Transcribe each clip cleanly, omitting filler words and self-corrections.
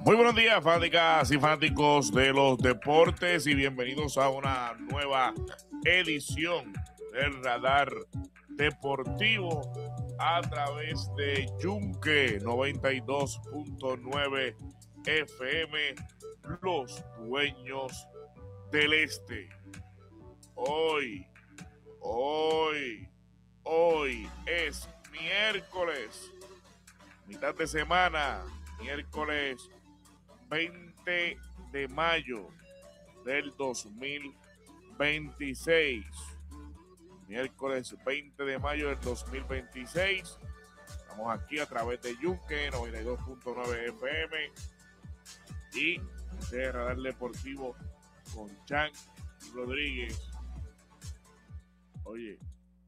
Muy buenos días, fanáticas y fanáticos de los deportes, y bienvenidos a una nueva edición del Radar Deportivo a través de Yunque 92.9 FM, los dueños del este. Hoy es miércoles, mitad de semana, miércoles 20 de mayo del 2026. Miércoles 20 de mayo del 2026. Estamos aquí a través de Yunque 92.9 FM y de Radar Deportivo con Chan Rodríguez. Oye,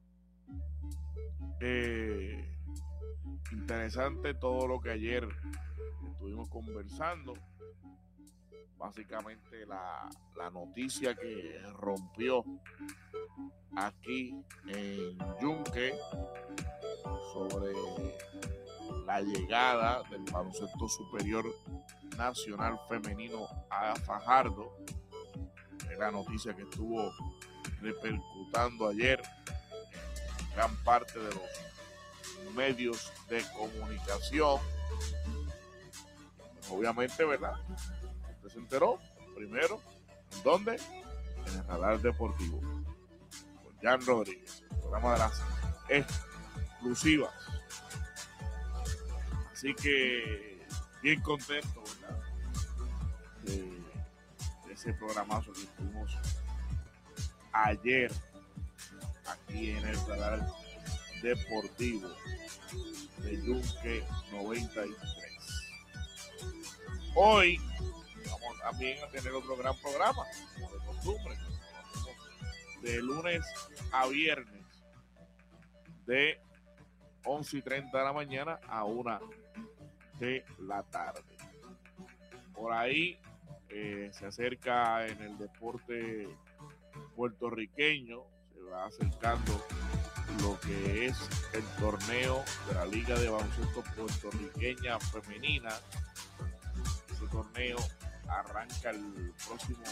interesante todo lo que ayer estuvimos conversando. Básicamente la noticia que rompió aquí en Yunque sobre la llegada del baloncesto superior nacional femenino a Fajardo. Es la noticia que estuvo repercutando ayer en gran parte de los medios de comunicación. Obviamente, ¿verdad? Usted se enteró primero, ¿en dónde? En el Radar Deportivo con Jan Rodríguez, el programa de las exclusivas. Así que bien contento, ¿verdad? De ese programazo que tuvimos ayer aquí en el Radar Deportivo de Yunque 93. Hoy vamos también a tener otro gran programa, como de costumbre, de lunes a viernes, de 11:30 de la mañana a 1 de la tarde. Por ahí se acerca en el deporte puertorriqueño, se va acercando lo que es el torneo de la Liga de Baloncesto Puertorriqueña Femenina. Ese torneo arranca el próximo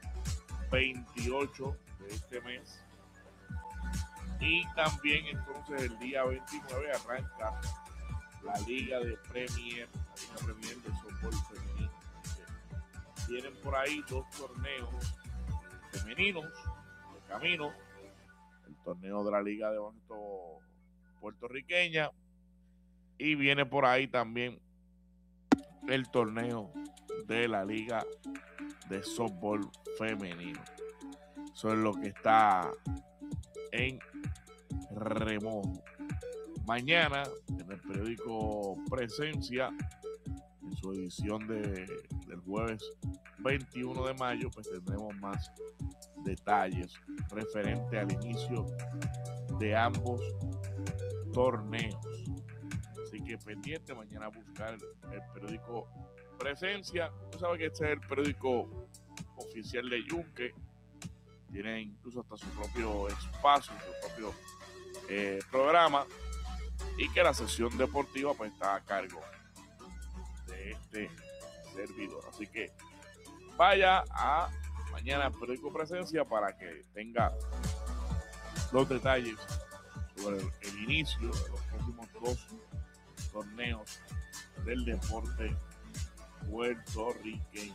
28 de este mes, y también entonces el día 29 arranca la Liga de Premier, de softball femenino. Tienen por ahí dos torneos femeninos de camino: el torneo de la Liga de Baloncesto Puertorriqueña, y viene por ahí también el torneo de la Liga de Softball Femenino. Eso es lo que está en remojo. Mañana, en el periódico Presencia, en su edición del jueves 21 de mayo, pues tendremos más detalles referente al inicio de ambos torneos. Así que pendiente, mañana a buscar el periódico Presencia. Usted sabe que este es el periódico oficial de Yunque. Tiene incluso hasta su propio espacio, su propio programa, y que la sección deportiva pues está a cargo de este servidor. Así que vaya a mañana al periódico Presencia para que tenga los detalles sobre el inicio de los próximos dos torneos del deporte puertorriqueño.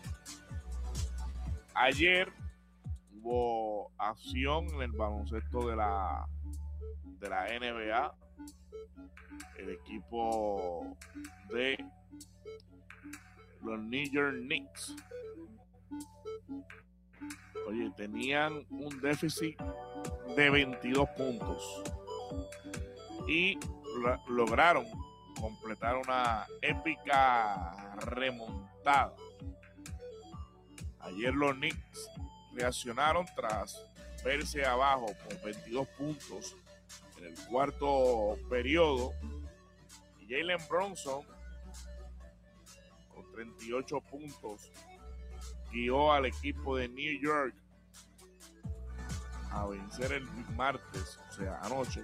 Ayer hubo acción en el baloncesto de la NBA. El equipo de los New York Knicks, oye, tenían un déficit de 22 puntos y lograron completar una épica remontada. Ayer los Knicks reaccionaron tras verse abajo por 22 puntos en el cuarto periodo, y Jalen Brunson con 38 puntos guió al equipo de New York a vencer el martes, o sea, anoche,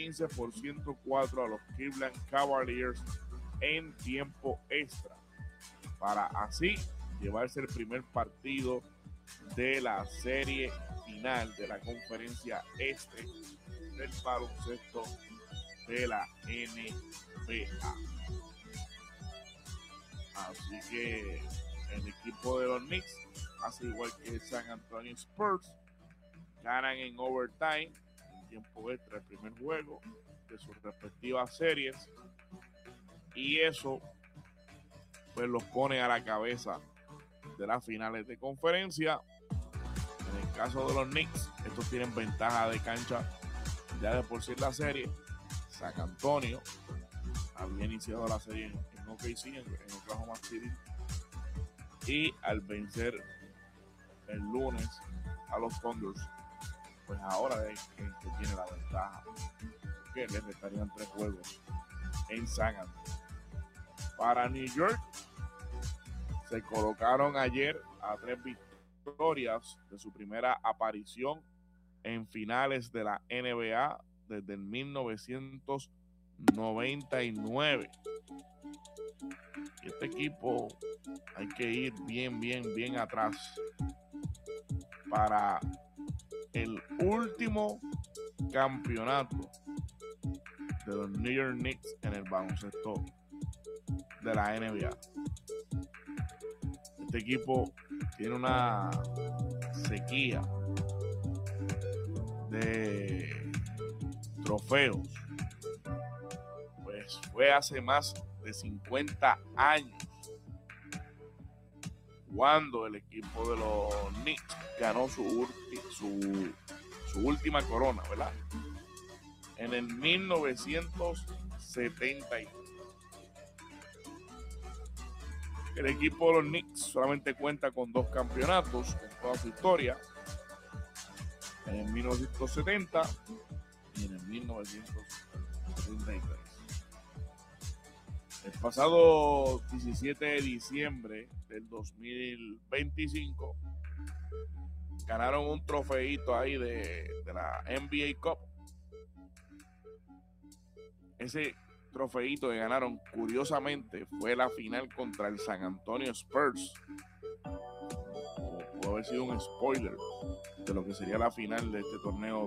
115-104 a los Cleveland Cavaliers en tiempo extra. para así llevarse el primer partido de la serie final de la conferencia este del baloncesto de la NBA. Así que el equipo de los Knicks, así igual que el San Antonio Spurs, ganan en overtime, en tiempo extra, el primer juego de sus respectivas series, y eso pues los pone a la cabeza de las finales de conferencia. En el caso de los Knicks, estos tienen ventaja de cancha ya de por sí en la serie. San Antonio había iniciado la serie en OKC, en Oklahoma City, y al vencer el lunes a los Thunders, pues ahora es el que tiene la ventaja, que les restarían 3 juegos en San Antonio. Para New York, se colocaron ayer a 3 victorias de su primera aparición en finales de la NBA desde el 1999. Y este equipo hay que ir bien atrás para el último campeonato de los New York Knicks en el baloncesto de la NBA. Este equipo tiene una sequía de trofeos, pues fue hace más de 50 años cuando el equipo de los Knicks ganó su última corona, ¿verdad? En el 1973. El equipo de los Knicks solamente cuenta con 2 campeonatos en toda su historia, en el 1970 y en el 1973. El pasado 17 de diciembre del 2025 ganaron un trofeito ahí de la NBA Cup. Ese trofeito que ganaron, curiosamente, fue la final contra el San Antonio Spurs. Pudo haber sido un spoiler de lo que sería la final de este torneo